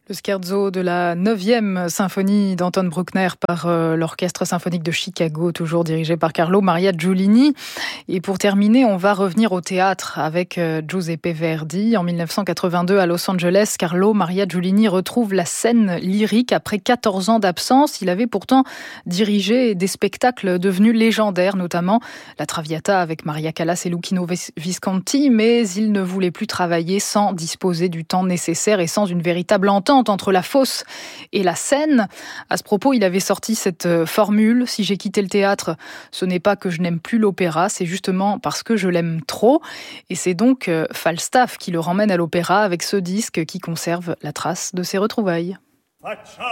Le scherzo de la 9e symphonie d'Anton Bruckner par l'Orchestre symphonique de Chicago, toujours dirigé par Carlo Maria Giulini. Et pour terminer, on va revenir au théâtre avec Giuseppe Verdi. En 1982, à Los Angeles, Carlo Maria Giulini retrouve la scène lyrique après 14 ans d'absence. Il avait pourtant dirigé des spectacles devenus légendaires, notamment la Traviata avec Maria Callas et Luchino Visconti, mais il ne voulait plus travailler sans disposer du temps nécessaire et sans une véritable entente entre la fosse et la scène. À ce propos, il avait sorti cette formule: si j'ai quitté le théâtre, ce n'est pas que je n'aime plus l'opéra, c'est justement parce que je l'aime trop. Et c'est donc Falstaff qui le ramène à l'opéra avec ce disque qui conserve la trace de ses retrouvailles.